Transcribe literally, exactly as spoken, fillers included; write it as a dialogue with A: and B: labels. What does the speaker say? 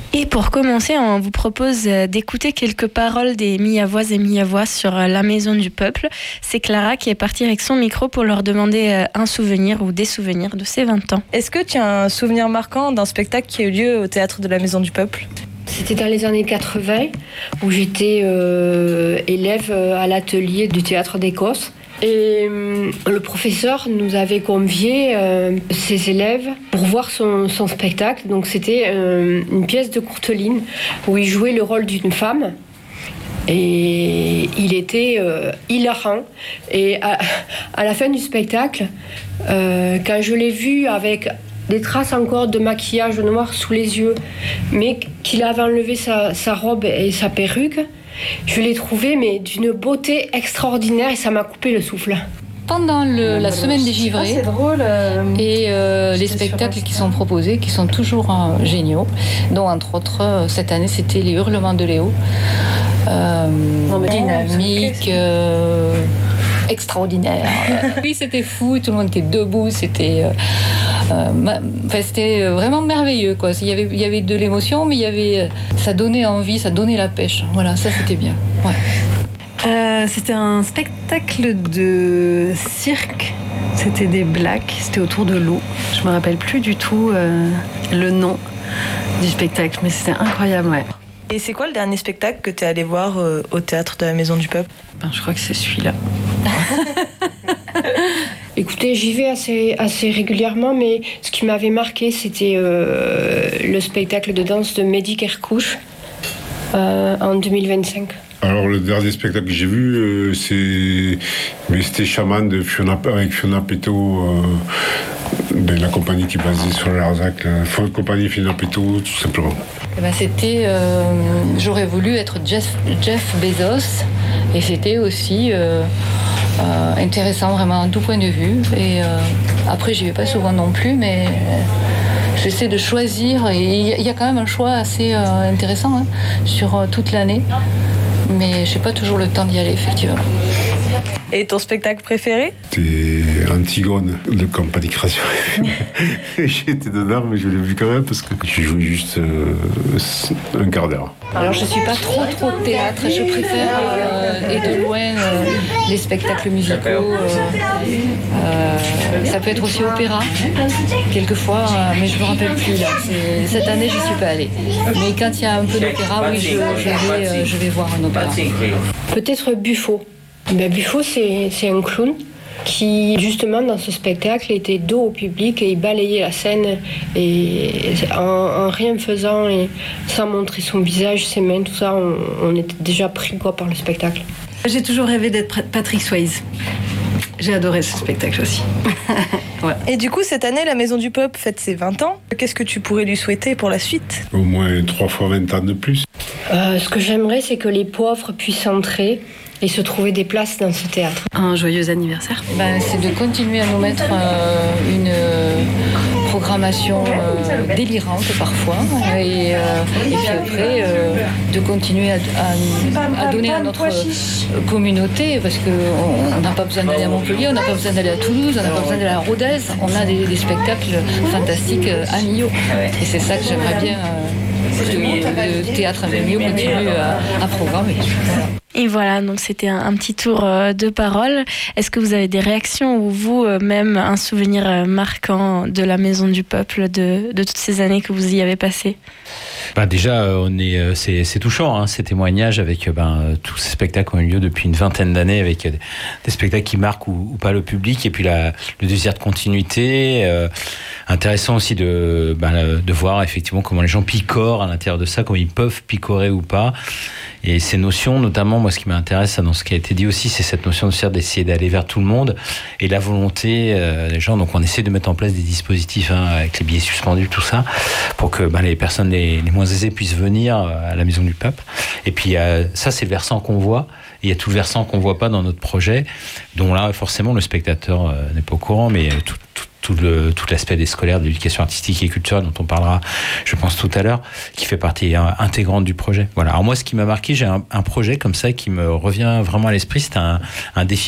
A: Et pour commencer, on vous propose d'écouter quelques paroles des Millavoises et Millavois sur la Maison du Peuple. C'est Clara qui est partie avec son micro pour leur demander un souvenir ou des souvenirs de ses vingt ans.
B: Est-ce que tu as un souvenir marquant d'un spectacle qui a eu lieu au théâtre de la Maison du Peuple ?
C: C'était dans les années quatre-vingts où j'étais euh, élève à l'atelier du théâtre d'Écosse. Et euh, le professeur nous avait conviés, euh, ses élèves, pour voir son, son spectacle. Donc c'était euh, une pièce de Courteline où il jouait le rôle d'une femme. Et il était euh, hilarant. Et à, à la fin du spectacle, euh, quand je l'ai vu avec des traces encore de maquillage noir sous les yeux, mais qu'il avait enlevé sa, sa robe et sa perruque, je l'ai trouvé mais d'une beauté extraordinaire et ça m'a coupé le souffle.
D: Pendant le, la semaine des givrés,
B: ah, c'est drôle, euh...
D: et euh, les spectacles qui sont proposés, qui sont toujours euh, géniaux, dont entre autres euh, cette année c'était les Hurlements de Léo, euh, non, dynamique, euh, extraordinaire. Oui, c'était fou, tout le monde était debout, c'était, euh, euh, ma, enfin, c'était vraiment merveilleux, quoi. Il y avait, il y avait de l'émotion, mais il y avait, ça donnait envie, ça donnait la pêche. Voilà, ça c'était bien. Ouais.
E: Euh, c'était un spectacle de cirque. C'était des blacks, c'était autour de l'eau. Je me rappelle plus du tout euh, le nom du spectacle, mais c'était incroyable, ouais.
B: Et c'est quoi le dernier spectacle que tu es allé voir euh, au théâtre de la Maison du Peuple ?
E: Ben, je crois que c'est celui-là.
C: Écoutez, j'y vais assez, assez régulièrement, mais ce qui m'avait marqué, c'était euh, le spectacle de danse de Mehdi Kerkouche euh, en deux mille vingt-cinq.
F: Alors le dernier spectacle que j'ai vu, euh, c'est mais c'était Chaman de Fiona, avec Fiona Peto, euh, ben, la compagnie qui est basée sur le Larzac, la compagnie Fiona Peto, tout simplement.
D: Eh ben, c'était, euh, j'aurais voulu être Jeff, Jeff Bezos, et c'était aussi euh, euh, intéressant vraiment à tout point de vue. Et euh, après, j'y vais pas souvent non plus, mais euh, j'essaie de choisir. Et il y a quand même un choix assez euh, intéressant hein, sur euh, toute l'année. Mais je n'ai pas toujours le temps d'y aller, effectivement.
B: Et ton spectacle préféré ?
F: C'était Antigone, de Compagnie Création. J'étais dedans, mais je l'ai vu quand même parce que j'ai joué juste euh, un quart d'heure.
D: Alors, je ne suis pas trop, trop théâtre. Je préfère, euh, et de loin, euh, les spectacles musicaux. Euh, euh, ça peut être aussi opéra, quelquefois, euh, mais je ne me rappelle plus. Là. C'est, cette année, je n'y suis pas allée. Mais quand il y a un peu d'opéra, oui, je, je, vais, euh, je vais voir un opéra.
C: Peut-être Buffo. Ben, Buffo, c'est, c'est un clown qui, justement, dans ce spectacle, était dos au public et il balayait la scène et en, en rien faisant et sans montrer son visage, ses mains, tout ça, on, on était déjà pris quoi, par le spectacle.
E: J'ai toujours rêvé d'être Patrick Swayze. J'ai adoré ce spectacle aussi.
B: Ouais. Et du coup, cette année, la Maison du Peuple fête ses vingt ans. Qu'est-ce que tu pourrais lui souhaiter pour la suite ?
F: Au moins trois fois vingt ans de plus.
C: Euh, ce que j'aimerais, c'est que les pauvres puissent entrer et se trouver des places dans ce théâtre.
E: Un joyeux anniversaire.
D: Ben, c'est de continuer à nous mettre euh, une euh, programmation euh, délirante parfois et, euh, et puis après euh, de continuer à, à, à donner à notre euh, communauté parce qu'on n'a pas besoin d'aller à Montpellier, on n'a pas besoin d'aller à Toulouse, on n'a pas besoin d'aller à Rodez, on a des, des spectacles fantastiques à Millau et c'est ça que j'aimerais bien euh, le théâtre à Millau continue à, à programmer. Voilà.
A: Et voilà, donc c'était un, un petit tour euh, de parole. Est-ce que vous avez des réactions ou vous-même euh, un souvenir euh, marquant de la Maison du Peuple, de, de toutes ces années que vous y avez passées ?
G: Ben déjà, on est, c'est, c'est touchant, hein, ces témoignages avec ben, tous ces spectacles qui ont eu lieu depuis une vingtaine d'années, avec des, des spectacles qui marquent ou, ou pas le public, et puis la, le désir de continuité. Euh, intéressant aussi de, ben, de voir effectivement comment les gens picorent à l'intérieur de ça, comment ils peuvent picorer ou pas. Et ces notions, notamment, moi, ce qui m'intéresse dans ce qui a été dit aussi, c'est cette notion de d'essayer d'aller vers tout le monde et la volonté euh, des gens. Donc, on essaie de mettre en place des dispositifs hein, avec les billets suspendus, tout ça, pour que ben, les personnes les, les moins aisées puissent venir à la Maison du Peuple. Et puis, euh, ça, c'est le versant qu'on voit. Et il y a tout le versant qu'on voit pas dans notre projet, dont là, forcément, le spectateur euh, n'est pas au courant, mais tout, tout Tout, le, tout l'aspect des scolaires, de l'éducation artistique et culturelle dont on parlera, je pense, tout à l'heure, qui fait partie intégrante du projet. Voilà. Alors moi, ce qui m'a marqué, j'ai un, un projet comme ça qui me revient vraiment à l'esprit, c'est un, un défi